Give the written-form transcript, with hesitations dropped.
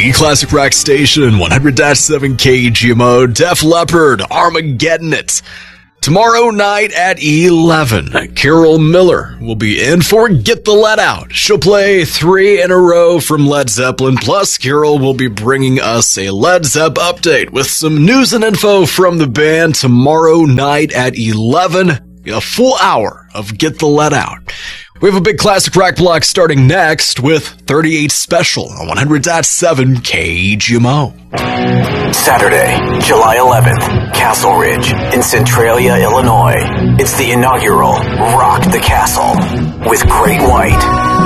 The Classic Rock Station, 100.7 KGMO, Def Leppard, Armageddon It. Tomorrow night at 11, Carol Miller will be in for Get the Let Out. She'll play 3 in a row from Led Zeppelin, plus Carol will be bringing us a Led Zepp update with some news and info from the band tomorrow night at 11, a full hour of Get the Let Out. We have a big classic rock block starting next with 38 Special on 100.7 KGMO. Saturday, July 11th, Castle Ridge in Centralia, Illinois. It's the inaugural Rock the Castle with Great White,